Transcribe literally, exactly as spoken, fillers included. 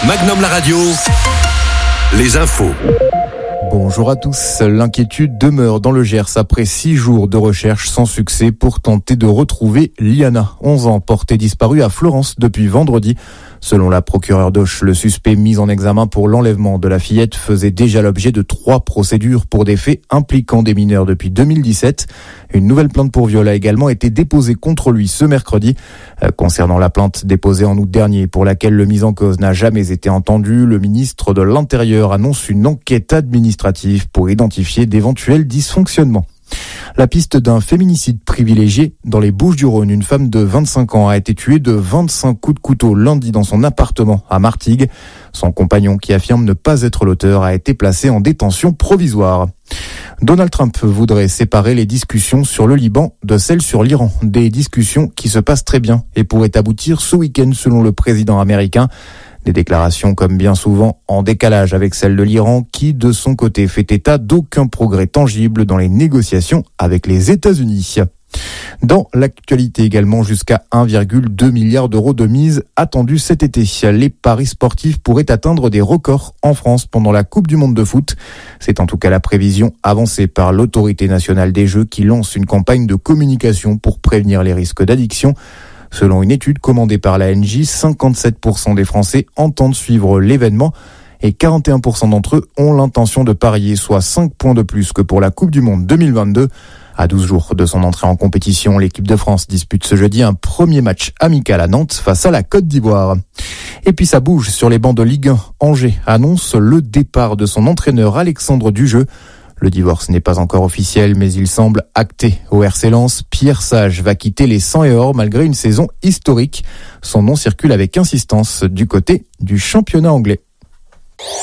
Magnum la radio, les infos. Bonjour à tous. L'inquiétude demeure dans le Gers après six jours de recherche sans succès pour tenter de retrouver Liana, onze ans, portée disparue à Florence depuis vendredi. Selon la procureure d'Auch, le suspect mis en examen pour l'enlèvement de la fillette faisait déjà l'objet de trois procédures pour des faits impliquant des mineurs depuis deux mille dix-sept. Une nouvelle plainte pour viol a également été déposée contre lui ce mercredi. Euh, concernant la plainte déposée en août dernier pour laquelle le mis en cause n'a jamais été entendu, le ministre de l'Intérieur annonce une enquête administrative pour identifier d'éventuels dysfonctionnements. La piste d'un féminicide privilégié dans les Bouches-du-Rhône. Une femme de vingt-cinq ans a été tuée de vingt-cinq coups de couteau lundi dans son appartement à Martigues. Son compagnon, qui affirme ne pas être l'auteur, a été placé en détention provisoire. Donald Trump voudrait séparer les discussions sur le Liban de celles sur l'Iran. Des discussions qui se passent très bien et pourraient aboutir ce week-end selon le président américain. Des déclarations comme bien souvent en décalage avec celles de l'Iran qui, de son côté, fait état d'aucun progrès tangible dans les négociations avec les États-Unis. Dans l'actualité également, jusqu'à un virgule deux milliard d'euros de mise attendus cet été. Les paris sportifs pourraient atteindre des records en France pendant la Coupe du Monde de foot. C'est en tout cas la prévision avancée par l'Autorité nationale des jeux qui lance une campagne de communication pour prévenir les risques d'addiction. Selon une étude commandée par l'A N J, cinquante-sept pour cent des Français entendent suivre l'événement et quarante et un pour cent d'entre eux ont l'intention de parier, soit cinq points de plus que pour la Coupe du Monde deux mille vingt-deux. À douze jours de son entrée en compétition, l'équipe de France dispute ce jeudi un premier match amical à Nantes face à la Côte d'Ivoire. Et puis ça bouge sur les bancs de Ligue un. Angers annonce le départ de son entraîneur Alexandre Dujeu. Le divorce n'est pas encore officiel, mais il semble acté. Au R C Lens, Pierre Sage va quitter les cent et or malgré une saison historique. Son nom circule avec insistance du côté du championnat anglais.